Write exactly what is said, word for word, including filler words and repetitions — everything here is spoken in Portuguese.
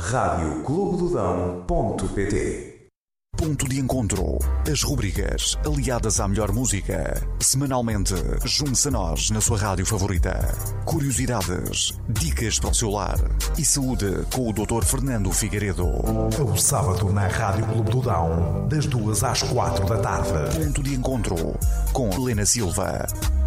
rádio clube do dão ponto pt. Ponto de encontro. As rubricas aliadas à melhor música. Semanalmente, junte-se a nós na sua rádio favorita. Curiosidades, dicas para o seu lar e saúde com o doutor Fernando Figueiredo. Ao sábado na Rádio Clube do Dão, das duas às quatro da tarde. Ponto de encontro com Helena Silva.